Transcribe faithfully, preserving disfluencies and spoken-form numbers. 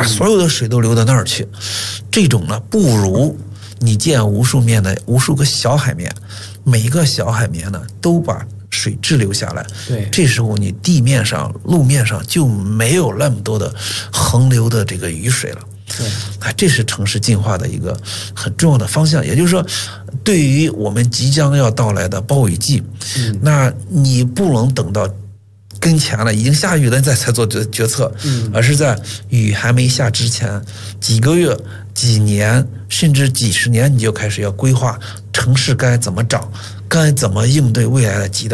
把所有的水都流到那儿去。这种呢，不如你建无数面的无数个小海绵，每个小海绵呢都把水滞留下来。 对， 这时候你地面上、路面上就没有那么多的横流的这个雨水了。 对， 啊，这是城市净化的一个很重要的方向。也就是说，对于我们即将要到来的暴雨季， 嗯， 那你不能等到跟前了，已经下雨了再才做决决策， 嗯， 而是在雨还没下之前几个月、几年甚至几十年，你就开始要规划城市该怎么长，该怎么应对未来的极端